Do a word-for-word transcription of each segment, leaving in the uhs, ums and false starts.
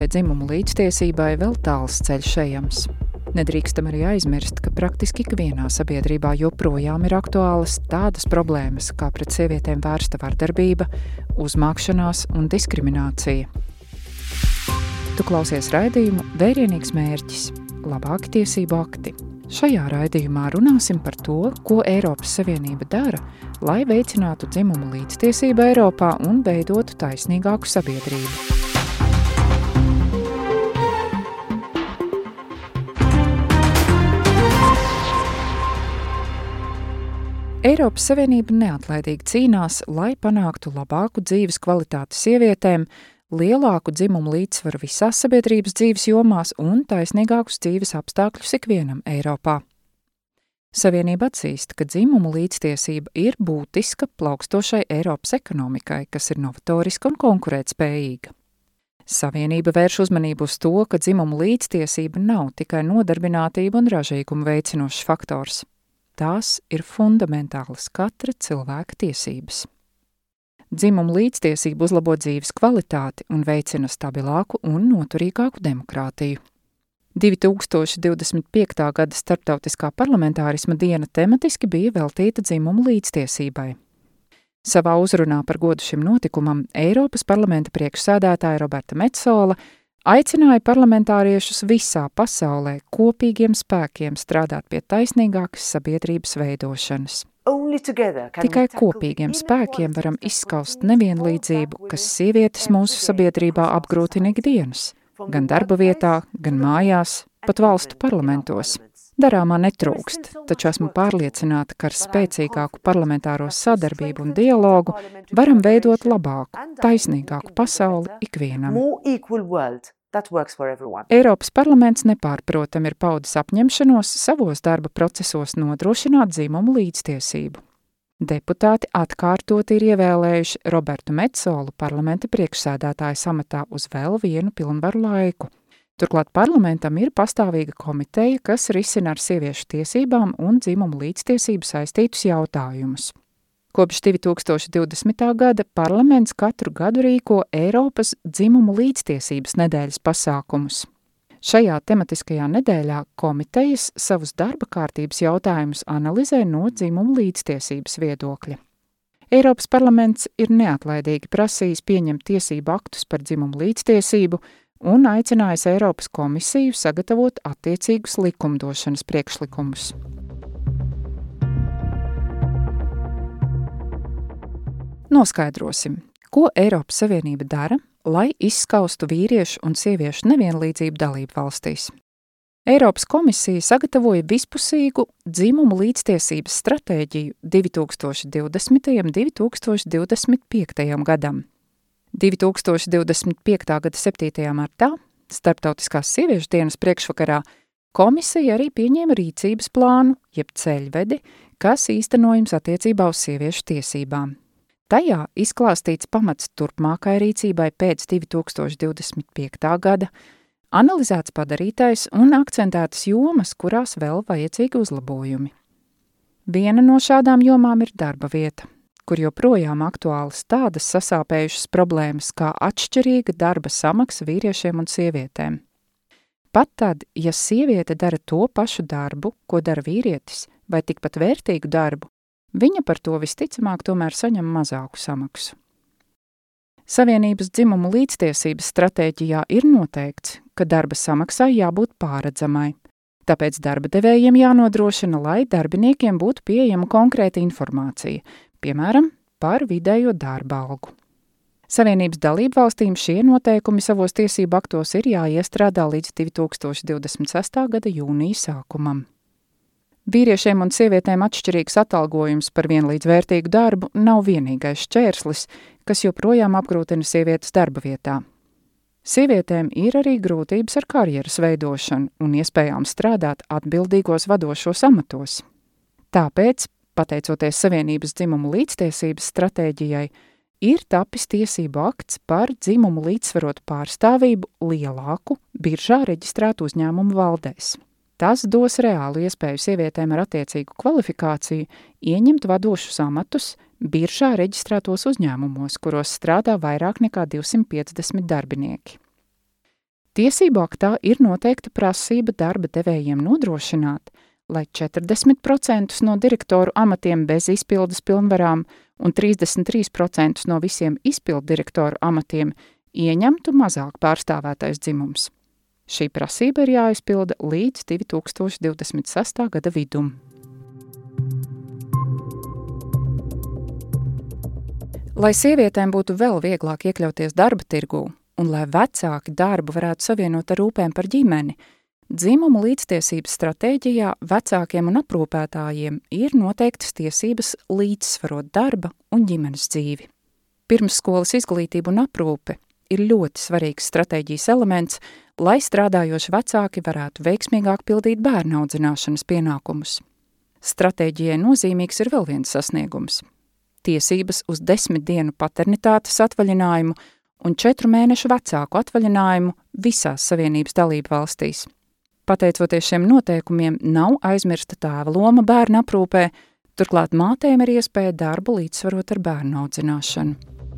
Dzimumu līdztiesībai vēl tāls ceļš ejams. Nedrīkstam arī aizmirst, ka praktiski ikvienā sabiedrībā joprojām ir aktuālas tādas problēmas, kā pret sievietēm vērsta vardarbība, uzmākšanās un diskriminācija. Tu klausies raidījumu Vērienīgs mērķis – labāki tiesību akti. Šajā raidījumā runāsim par to, ko Eiropas Savienība dara, lai veicinātu dzimumu līdztiesību Eiropā un veidotu taisnīgāku sabiedrību. Eiropas Savienība neatlaidīgi cīnās, lai panāktu labāku dzīves kvalitāti sievietēm, lielāku dzimumu līdzsvaru visās sabiedrības dzīves jomās un taisnīgākus dzīves apstākļus ikvienam Eiropā. Savienība atzīst, ka dzimumu līdztiesība ir būtiska plaukstošai Eiropas ekonomikai, kas ir novatoriska un konkurētspējīga. Savienība vērš uzmanību uz to, ka dzimumu līdztiesība nav tikai nodarbinātība un ražīgumu veicinošs faktors. Tās ir fundamentālas katra cilvēka tiesības. Dzimumu līdztiesība uzlabo dzīves kvalitāti un veicina stabilāku un noturīgāku demokrātiju. divi tūkstoši divdesmit piektā gada Starptautiskā parlamentārisma diena tematiski bija veltīta dzimumu līdztiesībai. Savā uzrunā par godu šim notikumam Eiropas parlamenta priekšsēdētāja Roberta Metsola aicināja parlamentāriešus visā pasaulē kopīgiem spēkiem strādāt pie taisnīgākas sabiedrības veidošanas. Tikai kopīgiem spēkiem varam izskaust nevienlīdzību, kas sievietes mūsu sabiedrībā apgrūtina ikdienas, gan darba vietā, gan mājās, pat valstu parlamentos. Darāmā netrūkst, taču esmu pārliecināta, ka ar spēcīgāku parlamentāro sadarbību un dialogu varam veidot labāku, taisnīgāku pasauli ikvienam. Eiropas parlaments nepārprotam ir paudis apņemšanos savos darba procesos nodrošināt dzimumu līdztiesību. Deputāti atkārtoti ir ievēlējuši Robertu Metsolu parlamenta priekšsēdētājas amatā uz vēl vienu pilnvaru laiku. Turklāt parlamentam ir pastāvīga komiteja, kas risina ar sieviešu tiesībām un dzimumu līdztiesību saistītus jautājumus. Kopš divi tūkstoši divdesmitā gada parlaments katru gadu rīko Eiropas dzimumu līdztiesības nedēļas pasākumus. Šajā tematiskajā nedēļā komitejas savus darba kārtības jautājumus analizē no dzimumu līdztiesības viedokļa. Eiropas parlaments ir neatlaidīgi prasījis pieņemt tiesību aktus par dzimumu līdztiesību un aicinājis Eiropas komisiju sagatavot attiecīgus likumdošanas priekšlikumus. Noskaidrosim, ko Eiropas Savienība dara, lai izskaustu vīriešu un sieviešu nevienlīdzību dalību valstīs. Eiropas komisija sagatavoja vispusīgu dzimumu līdztiesības stratēģiju divi tūkstoši divdesmitajam līdz divi tūkstoši divdesmit piektajam gadam. divi tūkstoši divdesmit piektā gada septītajā martā, Starptautiskās sieviešu dienas priekšvakarā, komisija arī pieņēma rīcības plānu, jeb ceļvedi, kas īstenojams attiecībā uz sieviešu tiesībām. Tajā izklāstīts pamats turpmākai rīcībai pēc divi tūkstoši divdesmit piektā gada, analizēts padarītais un akcentētas jomas, kurās vēl vajadzīgi uzlabojumi. Viena no šādām jomām ir darba vieta, kur joprojām aktuālas tādas sasāpējušas problēmas kā atšķirīga darba samaksa vīriešiem un sievietēm. Pat tad, ja sieviete dara to pašu darbu, ko dara vīrietis, vai tikpat vērtīgu darbu, viņa par to visticamāk tomēr saņem mazāku samaksu. Savienības dzimumu līdztiesības stratēģijā ir noteikts, ka darba samaksai jābūt pārredzamai. Tāpēc darba devējiem jānodrošina, lai darbiniekiem būtu pieejama konkrēta informācija, piemēram, par vidējo darba algu. Savienības dalību valstīm šie noteikumi savos tiesību aktos ir jāiestrādā līdz divi tūkstoši divdesmit sestā gada jūnija sākumam. Vīriešiem un sievietēm atšķirīgs atalgojums par vienlīdz vērtīgu darbu nav vienīgais šķērslis, kas joprojām apgrūtina sievietes darba vietā. Sievietēm ir arī grūtības ar karjeras veidošanu un iespējām strādāt atbildīgos vadošos amatos. Tāpēc, pateicoties Savienības dzimumu līdztiesības stratēģijai, ir tapis tiesību akts par dzimumu līdzsvarotu pārstāvību lielāku biržā reģistrētu uzņēmumu valdēs. Tas dos reālu iespēju sievietēm ar attiecīgu kvalifikāciju ieņemt vadošus amatus biržā reģistrētos uzņēmumos, kuros strādā vairāk nekā divsimt piecdesmit darbinieki. Tiesību aktā ir noteikta prasība darba devējiem nodrošināt, lai četrdesmit procentus no direktoru amatiem bez izpildes pilnvarām un trīsdesmit trīs procentus no visiem izpildu direktoru amatiem ieņemtu mazāk pārstāvētais dzimums. Šī prasība ir jāizpilda līdz divi tūkstoši divdesmit sestā gada vidum. Lai sievietēm būtu vēl vieglāk iekļauties darba tirgū un lai vecāki darbu varētu savienot ar rūpēm par ģimeni, dzimumu līdztiesības stratēģijā vecākiem un aprūpētājiem ir noteiktas tiesības līdzsvarot darba un ģimenes dzīvi. Pirmsskolas izglītība un aprūpe ir ļoti svarīgs stratēģijas elements, lai strādājoši vecāki varētu veiksmīgāk pildīt bērnu audzināšanas pienākumus. Stratēģijai nozīmīgs ir vēl viens sasniegums – tiesības uz desmit dienu paternitātes atvaļinājumu un četru mēnešu vecāku atvaļinājumu visās Savienības dalību valstīs. Pateicoties šiem noteikumiem, nav aizmirsta tēva loma bērnu aprūpē, turklāt mātēm ir iespēja darbu līdzsvarot ar bērnu audzināšanu.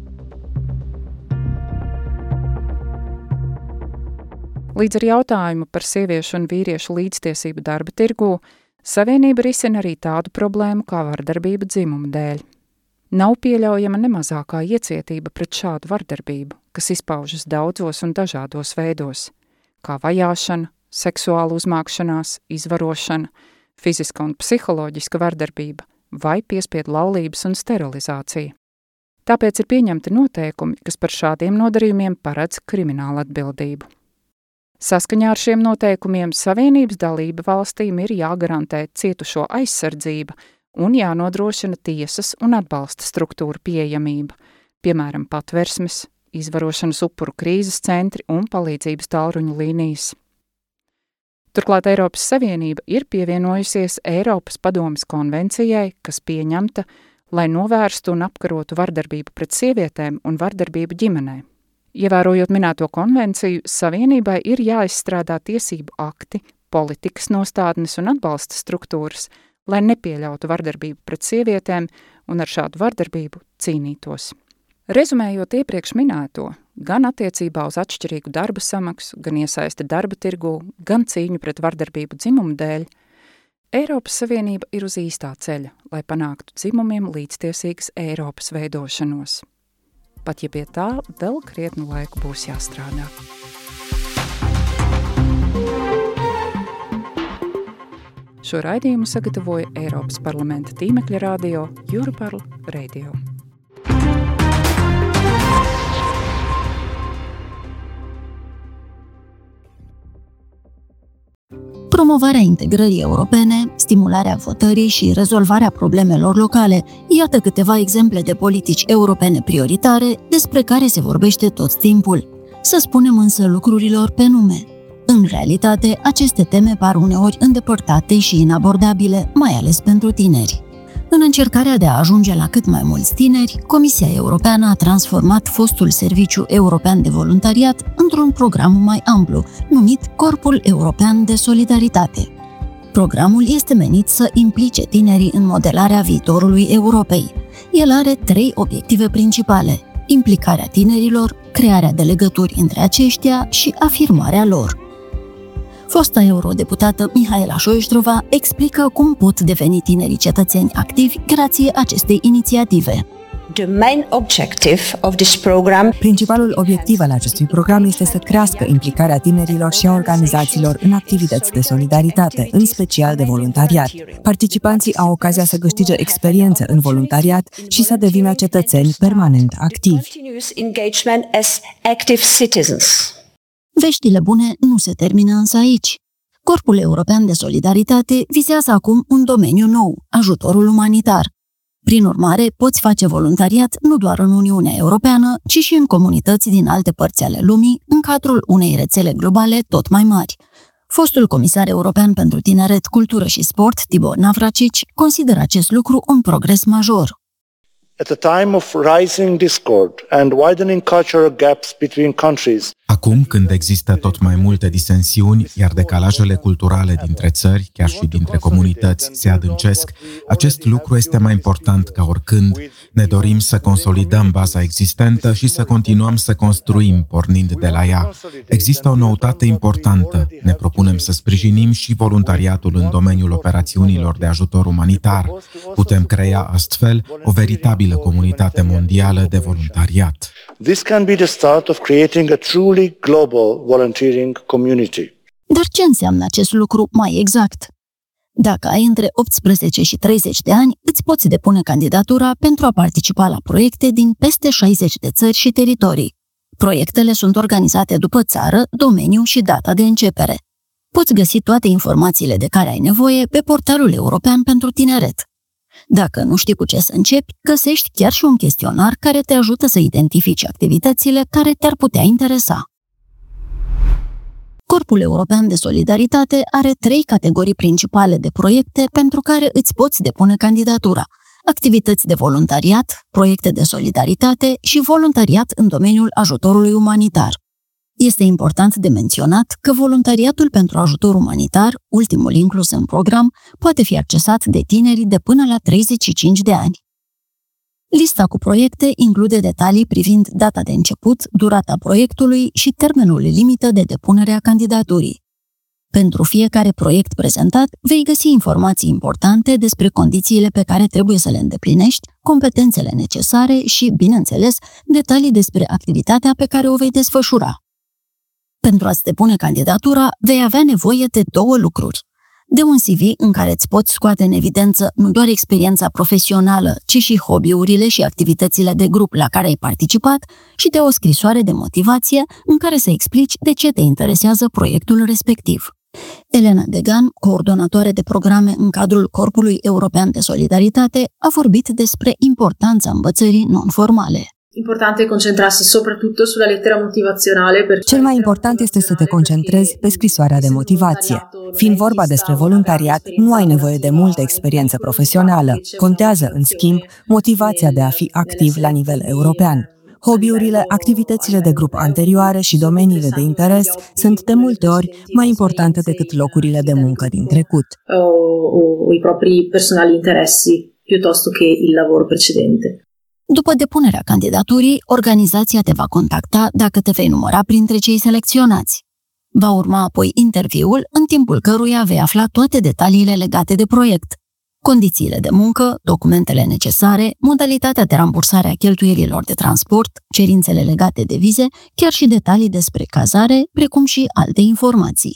Līdz ar jautājumu par sieviešu un vīriešu līdztiesību darba tirgū, Savienība risina arī tādu problēmu kā vardarbība dzimuma dēļ. Nav pieļaujama nemazākā iecietība pret šādu vardarbību, kas izpaužas daudzos un dažādos veidos, kā vajāšana, seksuāla uzmākšanās, izvarošana, fiziska un psiholoģiska vardarbība vai piespiedu laulības un sterilizācija. Tāpēc ir pieņemti noteikumi, kas par šādiem nodarījumiem paredz kriminālu atbildību. Saskaņā ar šiem noteikumiem Savienības dalība valstīm ir jāgarantē cietušo aizsardzība un jānodrošina tiesas un atbalsta struktūra pieejamība, piemēram, patversmes, izvarošanas upuru krīzes centri un palīdzības tālruņu līnijas. Turklāt Eiropas Savienība ir pievienojusies Eiropas padomes konvencijai, kas pieņemta, lai novērstu un apkarotu vardarbību pret sievietēm un vardarbību ģimenē. Ievērojot minēto konvenciju, Savienībai ir jāizstrādā tiesību akti, politikas nostādnes un atbalsta struktūras, lai nepieļautu vardarbību pret sievietēm un ar šādu vardarbību cīnītos. Rezumējot iepriekš minēto, gan attiecībā uz atšķirīgu darba samaksu, gan iesaisti darba tirgū, gan cīņu pret vardarbību dzimumu dēļ, Eiropas Savienība ir uz īstā ceļa, lai panāktu dzimumiem līdztiesīgas Eiropas veidošanos. Pat ja pie tā vēl krietnu laiku būs jāstrādā. Šo raidījumu sagatavoja Eiropas parlamenta tīmekļa radio Europarl Radio. Promovarea integrării europene, stimularea votării și rezolvarea problemelor locale, iată câteva exemple de politici europene prioritare despre care se vorbește tot timpul. Să spunem însă lucrurilor pe nume. În realitate, aceste teme par uneori îndepărtate și inabordabile, mai ales pentru tineri. În încercarea de a ajunge la cât mai mulți tineri, Comisia Europeană a transformat fostul Serviciu European de Voluntariat într-un program mai amplu, numit Corpul European de Solidaritate. Programul este menit să implice tinerii în modelarea viitorului Europei. El are trei obiective principale: implicarea tinerilor, crearea de legături între aceștia și afirmarea lor. Fosta eurodeputată Mihaela Șoiștrova explică cum pot deveni tinerii cetățeni activi grație acestei inițiative. The main objective of this program... Principalul obiectiv al acestui program este să crească implicarea tinerilor și a organizațiilor în activități de solidaritate, în special de voluntariat. Participanții au ocazia să câștige experiență în voluntariat și să devină cetățeni permanent activi. Veștile bune nu se termină însă aici. Corpul European de Solidaritate vizează acum un domeniu nou, ajutorul umanitar. Prin urmare, poți face voluntariat nu doar în Uniunea Europeană, ci și în comunități din alte părți ale lumii, în cadrul unei rețele globale tot mai mari. Fostul comisar european pentru tineret, cultură și sport, Tibor Navracsics, consideră acest lucru un progres major. At a time of rising discord and widening cultural gaps between countries, Acum, când există tot mai multe disensiuni, iar decalajele culturale dintre țări, chiar și dintre comunități, se adâncesc, acest lucru este mai important ca oricând. Ne dorim să consolidăm baza existentă și să continuăm să construim, pornind de la ea. Există o noutate importantă. Ne propunem să sprijinim și voluntariatul în domeniul operațiunilor de ajutor umanitar. Putem crea astfel o veritabilă comunitate mondială de voluntariat. This can be the start of creating a truly global volunteering community. Dar ce înseamnă acest lucru mai exact? Dacă ai între optsprezece și treizeci de ani, îți poți depune candidatura pentru a participa la proiecte din peste șaizeci de țări și teritorii. Proiectele sunt organizate după țară, domeniu și data de începere. Poți găsi toate informațiile de care ai nevoie pe portalul european pentru tineret. Dacă nu știi cu ce să începi, găsești chiar și un chestionar care te ajută să identifici activitățile care te-ar putea interesa. Corpul European de Solidaritate are trei categorii principale de proiecte pentru care îți poți depune candidatura: activități de voluntariat, proiecte de solidaritate și voluntariat în domeniul ajutorului umanitar. Este important de menționat că voluntariatul pentru ajutor umanitar, ultimul inclus în program, poate fi accesat de tinerii de până la treizeci și cinci de ani. Lista cu proiecte include detalii privind data de început, durata proiectului și termenul limită de depunere a candidaturii. Pentru fiecare proiect prezentat, vei găsi informații importante despre condițiile pe care trebuie să le îndeplinești, competențele necesare și, bineînțeles, detalii despre activitatea pe care o vei desfășura. Pentru a-ți depune candidatura, vei avea nevoie de două lucruri: de un C V în care îți poți scoate în evidență nu doar experiența profesională, ci și hobby-urile și activitățile de grup la care ai participat, și de o scrisoare de motivație în care să explici de ce te interesează proiectul respectiv. Elena Degan, coordonatoare de programe în cadrul Corpului European de Solidaritate, a vorbit despre importanța învățării non-formale. Importante concentrarsi soprattutto sulla lettera motivazionale. Cel mai important este să te concentrezi pe scrisoarea de motivație. Fiind vorba despre voluntariat, nu ai nevoie de multă experiență profesională. Contează, în schimb, motivația de a fi activ la nivel european. Hobby-urile, activitățile de grup anterioare și domeniile de interes sunt de multe ori mai importante decât locurile de muncă din trecut. O, o i propri personali interessi piuttosto che il lavoro precedente. După depunerea candidaturii, organizația te va contacta dacă te vei număra printre cei selecționați. Va urma apoi interviul, în timpul căruia vei afla toate detaliile legate de proiect: condițiile de muncă, documentele necesare, modalitatea de rambursare a cheltuielilor de transport, cerințele legate de vize, chiar și detalii despre cazare, precum și alte informații.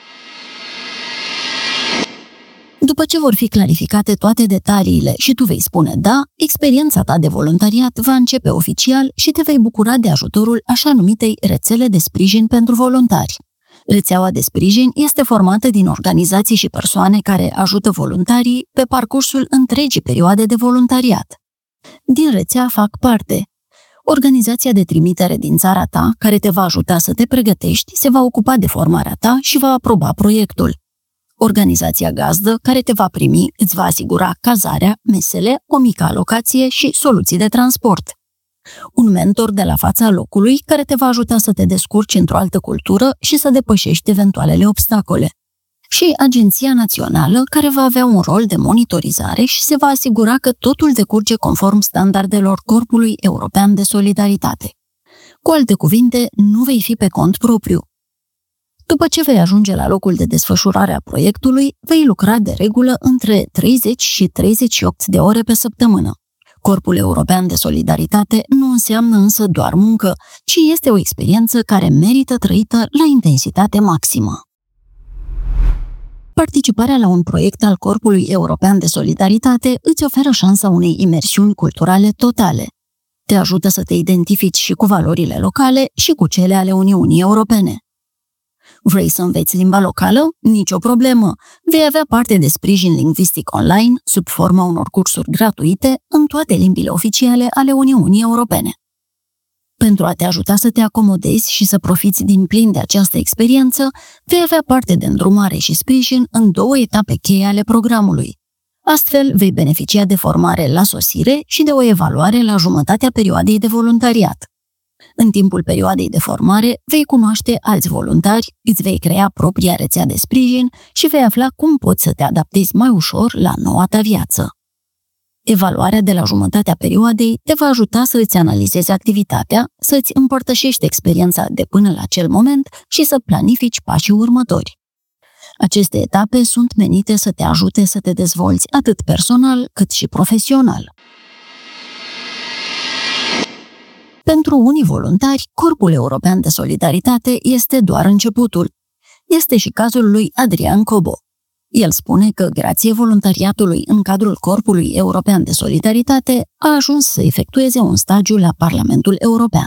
După ce vor fi clarificate toate detaliile și tu vei spune da, experiența ta de voluntariat va începe oficial și te vei bucura de ajutorul așa numitei rețele de sprijin pentru voluntari. Rețeaua de sprijin este formată din organizații și persoane care ajută voluntarii pe parcursul întregii perioade de voluntariat. Din rețea fac parte organizația de trimitere din țara ta, care te va ajuta să te pregătești, se va ocupa de formarea ta și va aproba proiectul. Organizația gazdă, care te va primi, îți va asigura cazarea, mesele, o mică alocație și soluții de transport. Un mentor de la fața locului, care te va ajuta să te descurci într-o altă cultură și să depășești eventualele obstacole. Și Agenția Națională, care va avea un rol de monitorizare și se va asigura că totul decurge conform standardelor Corpului European de Solidaritate. Cu alte cuvinte, nu vei fi pe cont propriu. După ce vei ajunge la locul de desfășurare a proiectului, vei lucra de regulă între treizeci și treizeci și opt de ore pe săptămână. Corpul European de Solidaritate nu înseamnă însă doar muncă, ci este o experiență care merită trăită la intensitate maximă. Participarea la un proiect al Corpului European de Solidaritate îți oferă șansa unei imersiuni culturale totale. Te ajută să te identifici și cu valorile locale și cu cele ale Uniunii Europene. Vrei să înveți limba locală? Nicio problemă! Vei avea parte de sprijin lingvistic online, sub forma unor cursuri gratuite, în toate limbile oficiale ale Uniunii Europene. Pentru a te ajuta să te acomodezi și să profiți din plin de această experiență, vei avea parte de îndrumare și sprijin în două etape cheie ale programului. Astfel, vei beneficia de formare la sosire și de o evaluare la jumătatea perioadei de voluntariat. În timpul perioadei de formare, vei cunoaște alți voluntari, îți vei crea propria rețea de sprijin și vei afla cum poți să te adaptezi mai ușor la noua ta viață. Evaluarea de la jumătatea perioadei te va ajuta să îți analizezi activitatea, să îți împărtășești experiența de până la acel moment și să planifici pașii următori. Aceste etape sunt menite să te ajute să te dezvolți atât personal cât și profesional. Pentru unii voluntari, Corpul European de Solidaritate este doar începutul. Este și cazul lui Adrian Cobo. El spune că, grație voluntariatului în cadrul Corpului European de Solidaritate, a ajuns să efectueze un stagiu la Parlamentul European.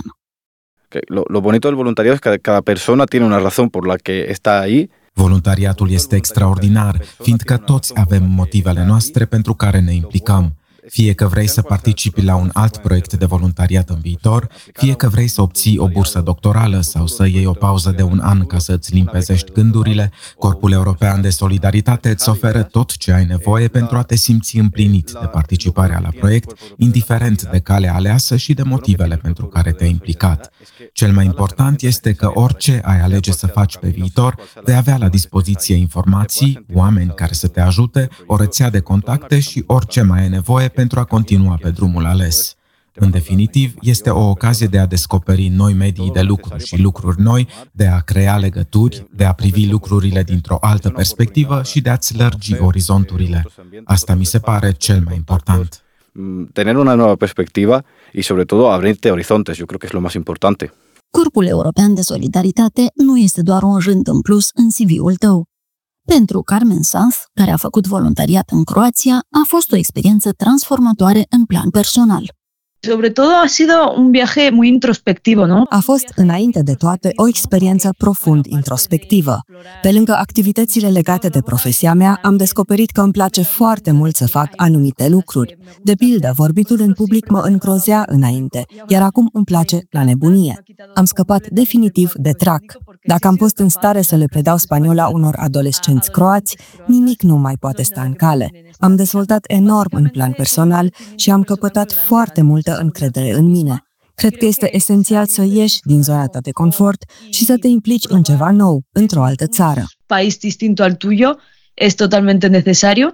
Lo, lo bonito del voluntariado es que cada persona tiene una razón por la que está ahí. Voluntariatul este extraordinar, fiindcă toți avem motivele noastre pentru care ne implicăm. Fie că vrei să participi la un alt proiect de voluntariat în viitor, fie că vrei să obții o bursă doctorală sau să iei o pauză de un an ca să îți limpezești gândurile, Corpul European de Solidaritate îți oferă tot ce ai nevoie pentru a te simți împlinit de participarea la proiect, indiferent de calea aleasă și de motivele pentru care te-ai implicat. Cel mai important este că orice ai alege să faci pe viitor, vei avea la dispoziție informații, oameni care să te ajute, o rețea de contacte și orice mai ai nevoie pentru a continua pe drumul ales. În definitiv, este o ocazie de a descoperi noi medii de lucru și lucruri noi, de a crea legături, de a privi lucrurile dintr-o altă perspectivă și de a-ți lărgi orizonturile. Asta mi se pare cel mai important. Tener una nueva perspectiva y sobre todo abrirte horizontes, yo creo que es lo más importante. Corpul European de Solidaritate nu este doar un rând în plus în C V-ul tău. Pentru Carmen Sanz, care a făcut voluntariat în Croația, a fost o experiență transformatoare în plan personal. Sobre todo ha sido un viaje muy introspectivo, ¿no? A fost, înainte de toate, o experiență profund introspectivă. Pe lângă activitățile legate de profesia mea, am descoperit că îmi place foarte mult să fac anumite lucruri. De pildă, vorbitul în public mă îngrozea înainte, iar acum îmi place la nebunie. Am scăpat definitiv de trac. Dacă am fost în stare să le predau spaniola unor adolescenți croați, nimic nu mai poate sta în cale. Am dezvoltat enorm în plan personal și am căpătat foarte multă încredere în mine. Cred că este esențial să ieși din zona ta de confort și să te implici în ceva nou, într-o altă țară. País distinto al tuyo es totalmente necesario.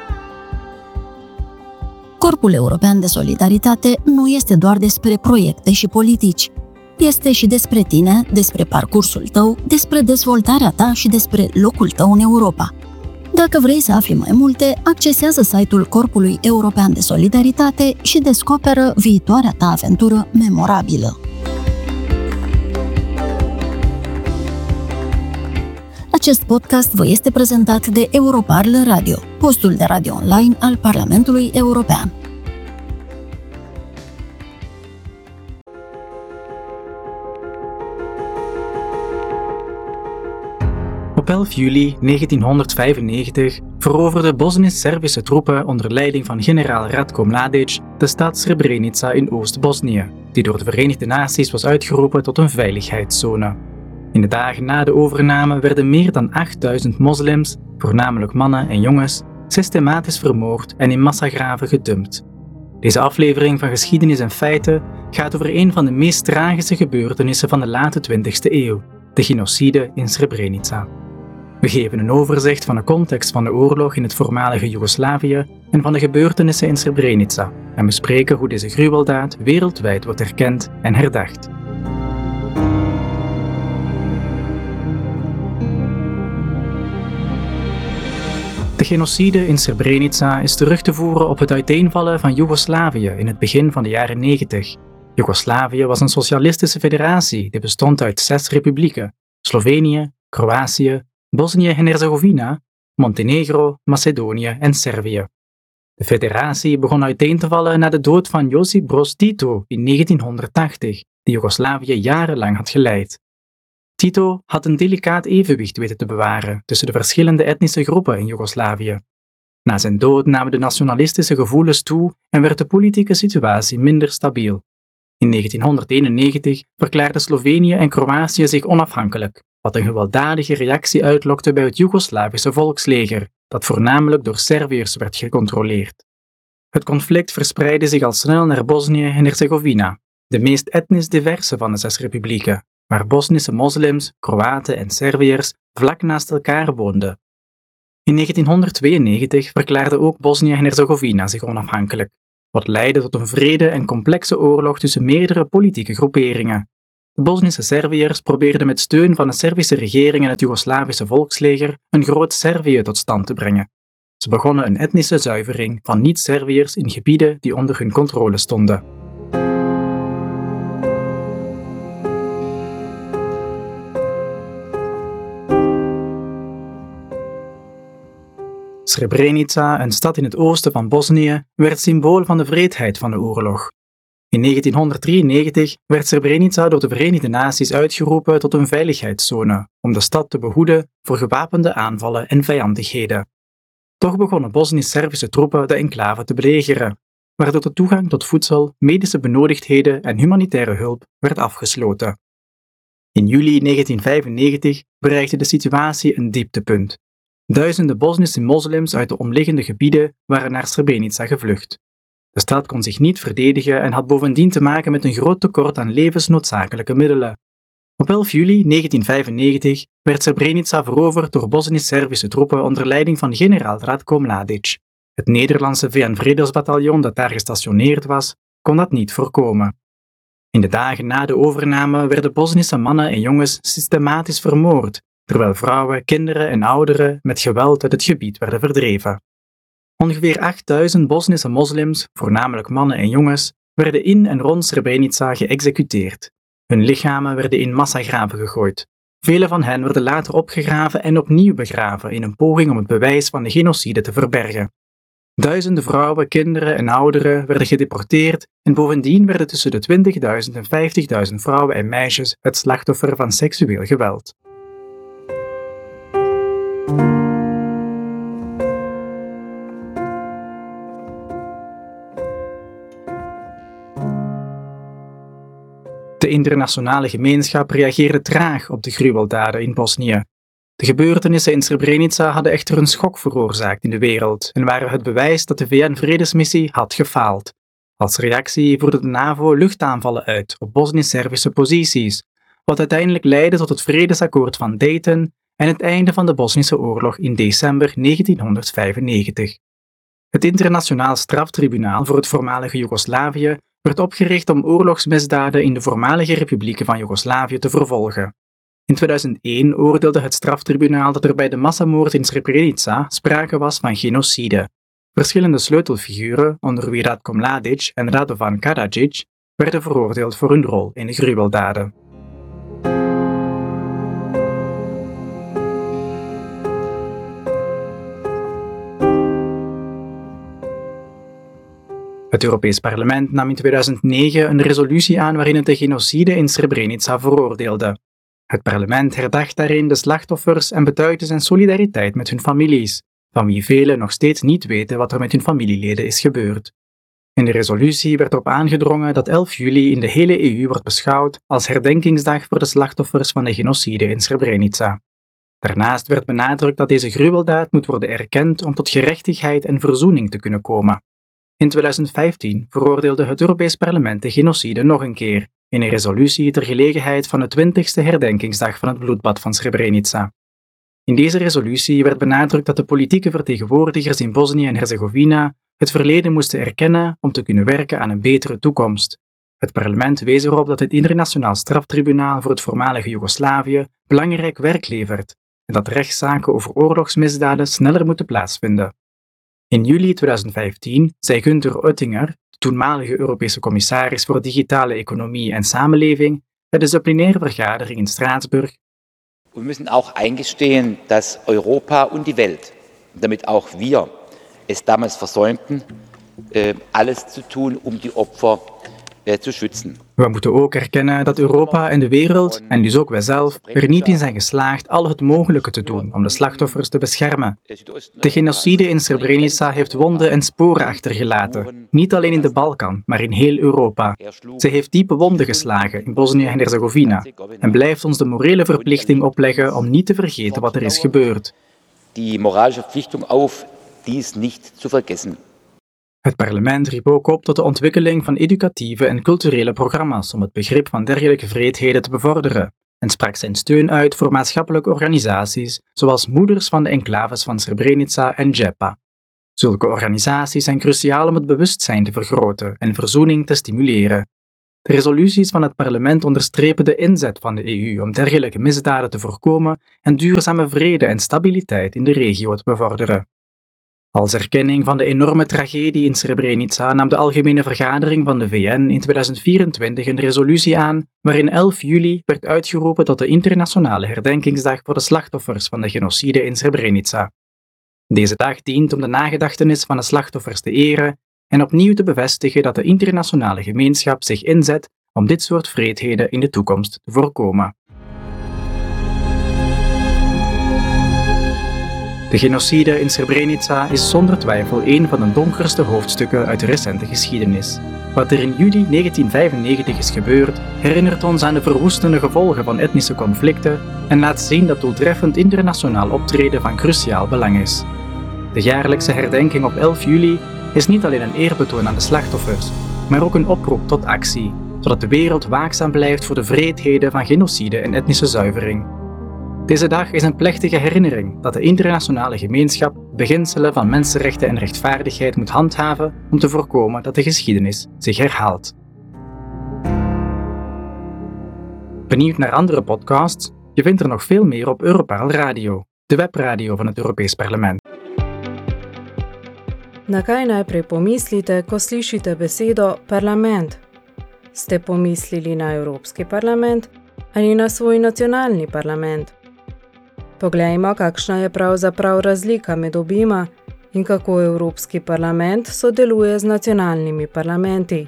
Corpul European de Solidaritate nu este doar despre proiecte și politici. Este și despre tine, despre parcursul tău, despre dezvoltarea ta și despre locul tău în Europa. Dacă vrei să afli mai multe, accesează site-ul Corpului European de Solidaritate și descoperă viitoarea ta aventură memorabilă. Acest podcast vă este prezentat de Europarl Radio, postul de radio online al Parlamentului European. Op elf juli negentienhonderdvijfennegentig veroverden Bosnisch-Servische troepen onder leiding van generaal Ratko Mladic de stad Srebrenica in Oost-Bosnië, die door de Verenigde Naties was uitgeroepen tot een veiligheidszone. In de dagen na de overname werden meer dan achtduizend moslims, voornamelijk mannen en jongens, systematisch vermoord en in massagraven gedumpt. Deze aflevering van Geschiedenis en Feiten gaat over een van de meest tragische gebeurtenissen van de late twintigste eeuw, de genocide in Srebrenica. We geven een overzicht van de context van de oorlog in het voormalige Joegoslavië en van de gebeurtenissen in Srebrenica en bespreken hoe deze gruweldaad wereldwijd wordt erkend en herdacht. De genocide in Srebrenica is terug te voeren op het uiteenvallen van Joegoslavië in het begin van de jaren negentig. Joegoslavië was een socialistische federatie die bestond uit zes republieken: Slovenië, Kroatië, Bosnië en Herzegovina, Montenegro, Macedonië en Servië. De federatie begon uiteen te vallen na de dood van Josip Broz Tito in negentienhonderdtachtig, die Joegoslavië jarenlang had geleid. Tito had een delicaat evenwicht weten te bewaren tussen de verschillende etnische groepen in Joegoslavië. Na zijn dood namen de nationalistische gevoelens toe en werd de politieke situatie minder stabiel. In negentienhonderdeenennegentig verklaarden Slovenië en Kroatië zich onafhankelijk, wat een gewelddadige reactie uitlokte bij het Joegoslavische volksleger, dat voornamelijk door Serviërs werd gecontroleerd. Het conflict verspreidde zich al snel naar Bosnië en Herzegovina. de meest etnisch diverse van de zes republieken, waar Bosnische moslims, Kroaten en Serviërs vlak naast elkaar woonden. In negentienhonderdtweeënnegentig verklaarde ook Bosnië en Herzegovina zich onafhankelijk, wat leidde tot een wrede en complexe oorlog tussen meerdere politieke groeperingen. De Bosnische Serviërs probeerden met steun van de Servische regering en het Joegoslavische volksleger een groot Servië tot stand te brengen. Ze begonnen een etnische zuivering van niet-Serviërs in gebieden die onder hun controle stonden. Srebrenica, een stad in het oosten van Bosnië, werd symbool van de wreedheid van de oorlog. In negentienhonderddrieënnegentig werd Srebrenica door de Verenigde Naties uitgeroepen tot een veiligheidszone om de stad te behoeden voor gewapende aanvallen en vijandigheden. Toch begonnen Bosnisch-Servische troepen de enclave te belegeren, waardoor de toegang tot voedsel, medische benodigdheden en humanitaire hulp werd afgesloten. In juli negentienhonderdvijfennegentig bereikte de situatie een dieptepunt. Duizenden Bosnische moslims uit de omliggende gebieden waren naar Srebrenica gevlucht. De stad kon zich niet verdedigen en had bovendien te maken met een groot tekort aan levensnoodzakelijke middelen. Op elf juli negentienhonderdvijfennegentig werd Srebrenica veroverd door Bosnisch-Servische troepen onder leiding van generaal Ratko Mladic. Het Nederlandse V N-vredesbataljon dat daar gestationeerd was, kon dat niet voorkomen. In de dagen na de overname werden Bosnische mannen en jongens systematisch vermoord, terwijl vrouwen, kinderen en ouderen met geweld uit het gebied werden verdreven. Ongeveer achtduizend Bosnische moslims, voornamelijk mannen en jongens, werden in en rond Srebrenica geëxecuteerd. Hun lichamen werden in massagraven gegooid. Vele van hen werden later opgegraven en opnieuw begraven in een poging om het bewijs van de genocide te verbergen. Duizenden vrouwen, kinderen en ouderen werden gedeporteerd en bovendien werden tussen de twintigduizend en vijftigduizend vrouwen en meisjes het slachtoffer van seksueel geweld. De internationale gemeenschap reageerde traag op de gruweldaden in Bosnië. De gebeurtenissen in Srebrenica hadden echter een schok veroorzaakt in de wereld en waren het bewijs dat de V N-vredesmissie had gefaald. Als reactie voerde de NAVO luchtaanvallen uit op Bosnisch-Servische posities, wat uiteindelijk leidde tot het vredesakkoord van Dayton en het einde van de Bosnische oorlog in december negentienhonderdvijfennegentig. Het Internationaal Straftribunaal voor het voormalige Joegoslavië werd opgericht om oorlogsmisdaden in de voormalige republieken van Joegoslavië te vervolgen. In tweeduizend één oordeelde het straftribunaal dat er bij de massamoord in Srebrenica sprake was van genocide. Verschillende sleutelfiguren, onder wie Ratko Mladic en Radovan Karadzic, werden veroordeeld voor hun rol in de gruweldaden. Het Europees Parlement nam in tweeduizend negen een resolutie aan waarin het de genocide in Srebrenica veroordeelde. Het parlement herdacht daarin de slachtoffers en betuigde zijn solidariteit met hun families, van wie velen nog steeds niet weten wat er met hun familieleden is gebeurd. In de resolutie werd erop aangedrongen dat elf juli in de hele E U wordt beschouwd als herdenkingsdag voor de slachtoffers van de genocide in Srebrenica. Daarnaast werd benadrukt dat deze gruweldaad moet worden erkend om tot gerechtigheid en verzoening te kunnen komen. In tweeduizend vijftien veroordeelde het Europees Parlement de genocide nog een keer, in een resolutie ter gelegenheid van de twintigste herdenkingsdag van het bloedbad van Srebrenica. In deze resolutie werd benadrukt dat de politieke vertegenwoordigers in Bosnië en Herzegovina het verleden moesten erkennen om te kunnen werken aan een betere toekomst. Het parlement wees erop dat het Internationaal Straftribunaal voor het voormalige Joegoslavië belangrijk werk levert en dat rechtszaken over oorlogsmisdaden sneller moeten plaatsvinden. In juli tweeduizend vijftien zei Günther Oettinger, de toenmalige Europese commissaris voor digitale economie en samenleving, bij de supplenaire vergadering in Straatsburg: We müssen auch eingestehen, dass Europa und die Welt, damit auch wir es damals versäumten, alles zu tun, um die Opfer zu schützen. We moeten ook erkennen dat Europa en de wereld, en dus ook wij zelf, er niet in zijn geslaagd al het mogelijke te doen om de slachtoffers te beschermen. De genocide in Srebrenica heeft wonden en sporen achtergelaten, niet alleen in de Balkan, maar in heel Europa. Ze heeft diepe wonden geslagen in Bosnië en Herzegovina en blijft ons de morele verplichting opleggen om niet te vergeten wat er is gebeurd. Die moralische verplichting auf, dies niet te vergessen. Het parlement riep ook op tot de ontwikkeling van educatieve en culturele programma's om het begrip van dergelijke wreedheden te bevorderen en sprak zijn steun uit voor maatschappelijke organisaties zoals Moeders van de Enclaves van Srebrenica en JEPA. Zulke organisaties zijn cruciaal om het bewustzijn te vergroten en verzoening te stimuleren. De resoluties van het parlement onderstrepen de inzet van de E U om dergelijke misdaden te voorkomen en duurzame vrede en stabiliteit in de regio te bevorderen. Als erkenning van de enorme tragedie in Srebrenica nam de Algemene Vergadering van de V N in tweeduizend vierentwintig een resolutie aan waarin elf juli werd uitgeroepen tot de internationale herdenkingsdag voor de slachtoffers van de genocide in Srebrenica. Deze dag dient om de nagedachtenis van de slachtoffers te eren en opnieuw te bevestigen dat de internationale gemeenschap zich inzet om dit soort wreedheden in de toekomst te voorkomen. De genocide in Srebrenica is zonder twijfel een van de donkerste hoofdstukken uit de recente geschiedenis. Wat er in juli negentien vijfennegentig is gebeurd, herinnert ons aan de verwoestende gevolgen van etnische conflicten en laat zien dat doeltreffend internationaal optreden van cruciaal belang is. De jaarlijkse herdenking op elf juli is niet alleen een eerbetoon aan de slachtoffers, maar ook een oproep tot actie, zodat de wereld waakzaam blijft voor de wreedheden van genocide en etnische zuivering. Deze dag is een plechtige herinnering dat de internationale gemeenschap beginselen van mensenrechten en rechtvaardigheid moet handhaven om te voorkomen dat de geschiedenis zich herhaalt. Benieuwd naar andere podcasts? Je vindt er nog veel meer op Europarl Radio, de webradio van het Europees Parlement. Na kaj najprej pomislite, ko slišite besedo parlament? Ste pomislili na Evropski parlament ali na svoj nacionalni parlament? Poglejmo, kakšna je pravzaprav razlika med obima in kako Evropski parlament sodeluje z nacionalnimi parlamenti.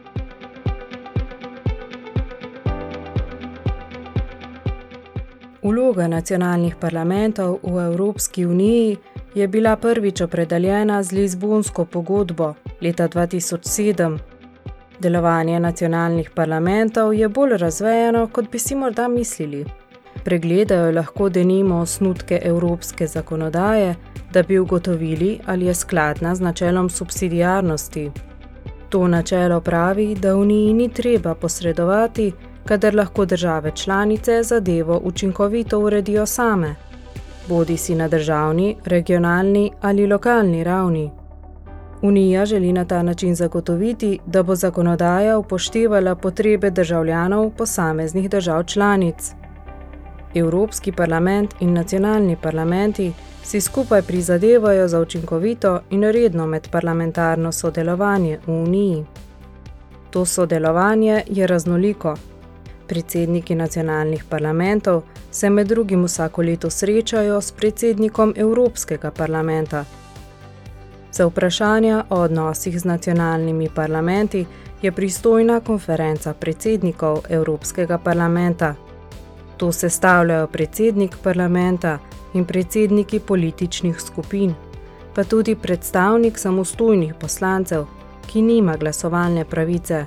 Vloga nacionalnih parlamentov v Evropski uniji je bila prvič opredeljena z Lizbonsko pogodbo leta dva tisoč sedem. Delovanje nacionalnih parlamentov je bolj razvejano, kot bi si morda mislili. Pregledajo lahko denimo osnutke evropske zakonodaje, da bi ugotovili, ali je skladna z načelom subsidiarnosti. To načelo pravi, da Uniji ni treba posredovati, kadar lahko države članice zadevo učinkovito uredijo same, bodi si na državni, regionalni ali lokalni ravni. Unija želi na ta način zagotoviti, da bo zakonodaja upoštevala potrebe državljanov posameznih držav članic. Evropski parlament in nacionalni parlamenti si skupaj prizadevajo za učinkovito in redno medparlamentarno sodelovanje v Uniji. To sodelovanje je raznoliko. Predsedniki nacionalnih parlamentov se med drugim vsako leto srečajo s predsednikom Evropskega parlamenta. Za vprašanja o odnosih z nacionalnimi parlamenti je pristojna konferenca predsednikov Evropskega parlamenta. To sestavljajo predsednik parlamenta in predsedniki političnih skupin, pa tudi predstavnik samostojnih poslancev, ki nima glasovalne pravice.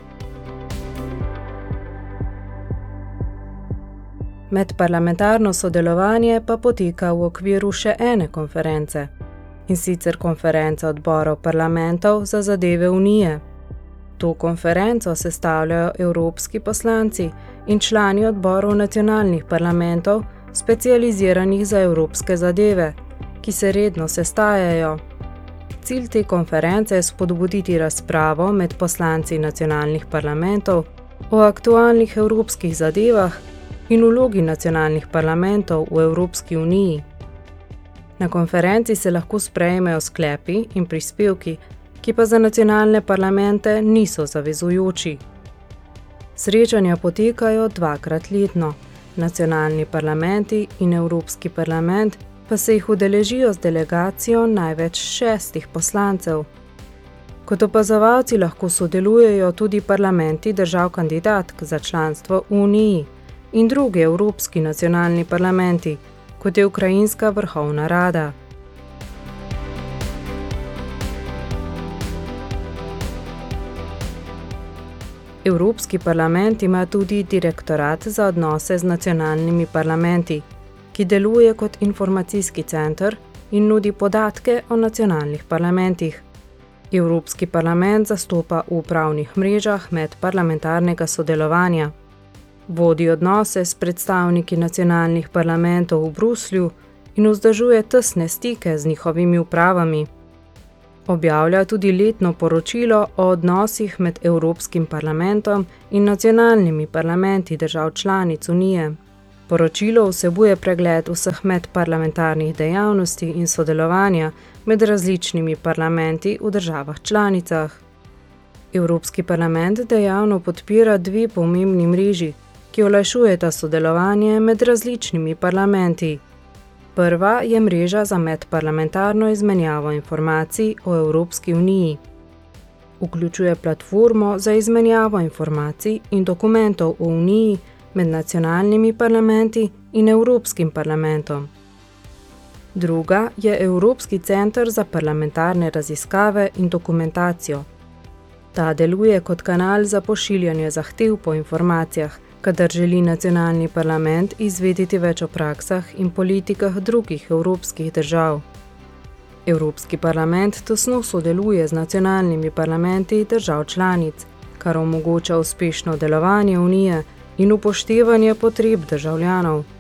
Medparlamentarno sodelovanje pa poteka v okviru še ene konference, in sicer konferenca odborov parlamentov za zadeve Unije. To konferenco sestavljajo evropski poslanci in člani odborov nacionalnih parlamentov, specializiranih za evropske zadeve, ki se redno sestajajo. Cilj te konference je spodbuditi razpravo med poslanci nacionalnih parlamentov o aktualnih evropskih zadevah in vlogi nacionalnih parlamentov v Evropski uniji. Na konferenci se lahko sprejmejo sklepi in prispevki, ki pa za nacionalne parlamente niso zavezujoči. Srečanja potekajo dvakrat letno. Nacionalni parlamenti in Evropski parlament pa se jih udeležijo z delegacijo največ šestih poslancev. Kot opazovalci lahko sodelujejo tudi parlamenti držav kandidatk za članstvo v Uniji in drugi evropski nacionalni parlamenti, kot je Ukrajinska vrhovna rada. Evropski parlament ima tudi direktorat za odnose z nacionalnimi parlamenti, ki deluje kot informacijski center in nudi podatke o nacionalnih parlamentih. Evropski parlament zastopa v upravnih mrežah medparlamentarnega sodelovanja, vodi odnose s predstavniki nacionalnih parlamentov v Bruslju in vzdržuje tesne stike z njihovimi upravami. Objavlja tudi letno poročilo o odnosih med Evropskim parlamentom in nacionalnimi parlamenti držav članic Unije. Poročilo vsebuje pregled vseh medparlamentarnih dejavnosti in sodelovanja med različnimi parlamenti v državah članicah. Evropski parlament dejavno podpira dve pomembni mreži, ki olajšujeta sodelovanje med različnimi parlamenti. Prva je mreža za medparlamentarno izmenjavo informacij o Evropski uniji. Vključuje platformo za izmenjavo informacij in dokumentov o Uniji med nacionalnimi parlamenti in Evropskim parlamentom. Druga je Evropski center za parlamentarne raziskave in dokumentacijo. Ta deluje kot kanal za pošiljanje zahtev po informacijah, kadar želi nacionalni parlament izvedeti več o praksah in politikah drugih evropskih držav. Evropski parlament tesno sodeluje z nacionalnimi parlamenti držav članic, kar omogoča uspešno delovanje Unije in upoštevanje potreb državljanov.